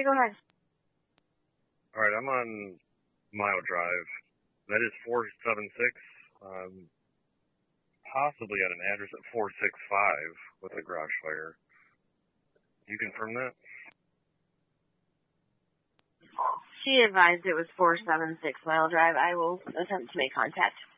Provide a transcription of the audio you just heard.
authority, go ahead. All right, I'm on Mile Drive. That is 476. Possibly at an address at 465 with a garage fire. You confirm that? She advised it was 476 Mile Drive. I will attempt to make contact.